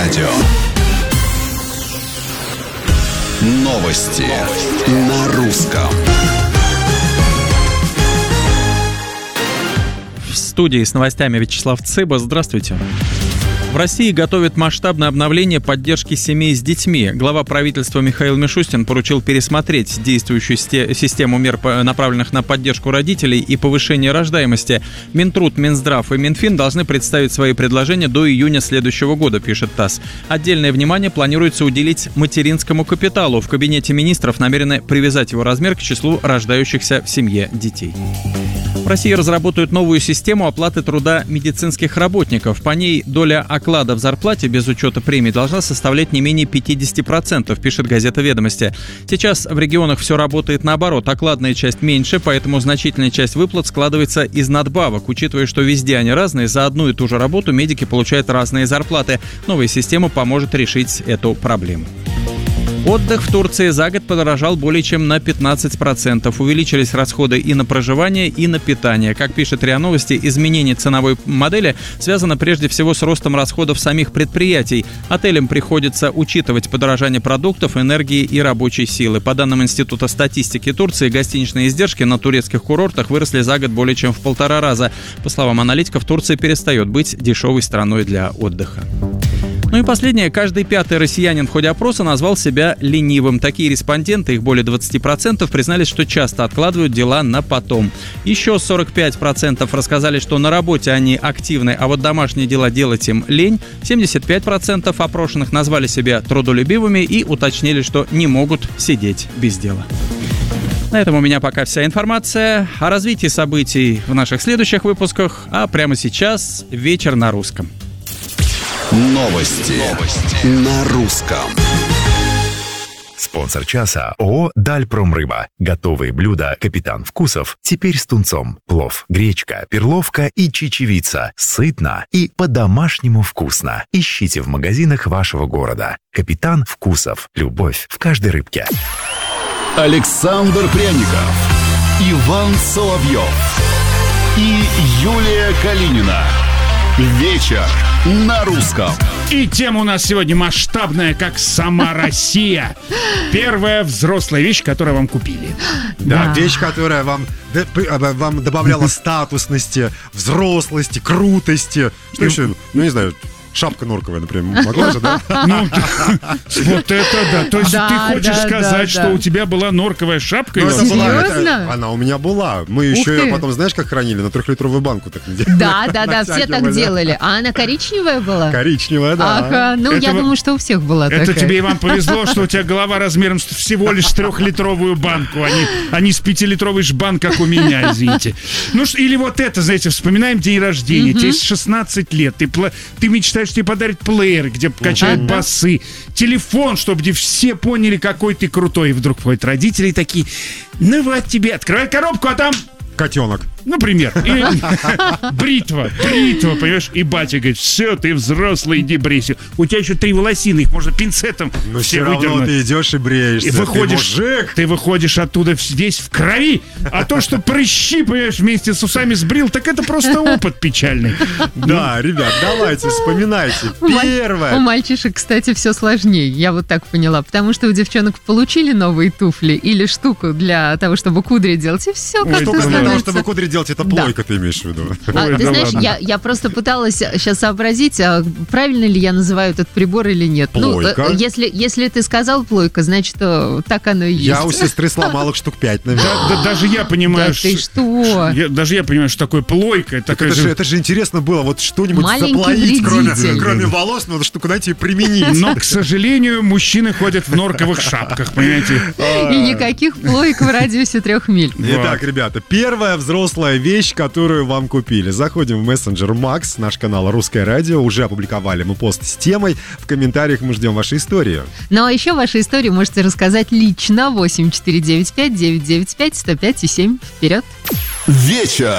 радио. Новости на русском. В студии с новостями Вячеслав Цыба. Здравствуйте. В России готовят масштабное обновление поддержки семей с детьми. Глава правительства Михаил Мишустин поручил пересмотреть действующую систему мер, направленных на поддержку родителей и повышение рождаемости. Минтруд, Минздрав и Минфин должны представить свои предложения до июня следующего года, пишет ТАСС. Отдельное внимание планируется уделить материнскому капиталу. В кабинете министров намерены привязать его размер к числу рождающихся в семье детей. В России разработают новую систему оплаты труда медицинских работников. По ней доля оклада в зарплате без учета премий должна составлять не менее 50%, пишет газета «Ведомости». Сейчас в регионах все работает наоборот. Окладная часть меньше, поэтому значительная часть выплат складывается из надбавок. Учитывая, что везде они разные, за одну и ту же работу медики получают разные зарплаты. Новая система поможет решить эту проблему. Отдых в Турции за год подорожал более чем на 15%. Увеличились расходы и на проживание, и на питание. Как пишет РИА Новости, изменение ценовой модели связано прежде всего с ростом расходов самих предприятий. Отелям приходится учитывать подорожание продуктов, энергии и рабочей силы. По данным Института статистики Турции, гостиничные издержки на турецких курортах выросли за год более чем в 1,5 раза. По словам аналитиков, Турция перестает быть дешевой страной для отдыха. Ну и последнее. Каждый пятый россиянин в ходе опроса назвал себя ленивым. Такие респонденты, их более 20%, признались, что часто откладывают дела на потом. Еще 45% рассказали, что на работе они активны, а вот домашние дела делать им лень. 75% опрошенных назвали себя трудолюбивыми и уточнили, что не могут сидеть без дела. На этом у меня пока вся информация. О развитии событий в наших следующих выпусках. А прямо сейчас «Вечер на русском». Новости на русском. Спонсор часа ООО «Дальпромрыба». Готовые блюда «Капитан Вкусов» теперь с тунцом. Плов, гречка, перловка и чечевица. Сытно и по-домашнему вкусно. Ищите в магазинах вашего города. «Капитан Вкусов». Любовь в каждой рыбке. Александр Пряников, Иван Соловьев и Юлия Калинина. Вечер на русском. И тема у нас сегодня масштабная, как сама Россия. Первая взрослая вещь, которую вам купили. Да, вещь, которая вам добавляла статусности, взрослости, крутости. Что еще? Ну, не знаю. Шапка норковая, например, могла же, да? Ну, вот это да. То есть ты хочешь сказать, что у тебя была норковая шапка? Серьезно? Она у меня была. Мы еще ее потом, знаешь, как хранили? На 3-литровую банку так делали. Да, все так делали. А она коричневая была? Коричневая, да. Ага, ну я думаю, что у всех была такая. Это тебе, Иван, повезло, что у тебя голова размером всего лишь 3-литровую банку, а не с 5-литровый жбан, как у меня, извините. Ну, или вот это, знаете, вспоминаем день рождения. Тебе 16 лет, ты мечтаешь, тебе подарят плеер, где качают басы, телефон, чтобы все поняли, какой ты крутой. И вдруг входят родители и такие: ну вот тебе, открывай коробку, а там... Котенок. Например. Бритва, понимаешь? И батя говорит: все, ты взрослый, иди брейся. У тебя еще 3 волосины, их можно пинцетом но все все равно выдернуть. ты идешь и бреешься. И выходишь, ты выходишь оттуда весь в крови. А то, что прыщи, понимаешь, вместе с усами сбрил, так это просто опыт печальный. Да, ребят, давайте, вспоминайте. Первое. У мальчишек, кстати, все сложнее, я вот так поняла. Потому что у девчонок получили новые туфли или штуку для того, чтобы кудри делать, и все как-то Штука для того, становится. чтобы кудри делать, это плойка, ты имеешь в виду. Ты знаешь, я просто пыталась сейчас сообразить, правильно ли я называю этот прибор или нет. Плойка? Ну, если ты сказал плойка, значит, так оно и есть. Я у сестры сломал их штук 5, наверное. Даже я понимаю, Да ты что? Даже я понимаю, что такое плойка. Это же интересно было, вот что-нибудь Маленький заплоить, вредитель. кроме волос, надо штуку найти и применить. Но, к сожалению, мужчины ходят в норковых шапках, понимаете? И никаких плоек в радиусе 3 миль. Итак, ребята, первая взрослая вещь, которую вам купили. Заходим в мессенджер Макс, наш канал «Русское радио». Уже опубликовали мы пост с темой. В комментариях мы ждем вашу историю. Ну а еще вашу историю можете рассказать лично. 8495-995-105-7. Вперед! Вечер